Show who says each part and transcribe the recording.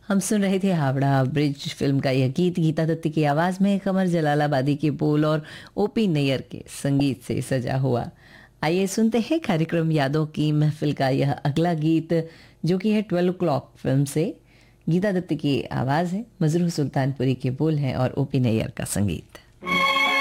Speaker 1: हम सुन रहे थे हावड़ा ब्रिज फिल्म का यह गीत गीता दत्त की आवाज़ में कमर जलालाबादी के बोल और ओपी नैयर के संगीत से सजा हुआ। आइए सुनते हैं कार्यक्रम यादों की महफिल का यह अगला गीत जो कि है 12 o'clock फिल्म से। गीता दत्त की आवाज़ है, मजरूह सुल्तानपुरी के बोल हैं और ओपी नैयर का संगीत।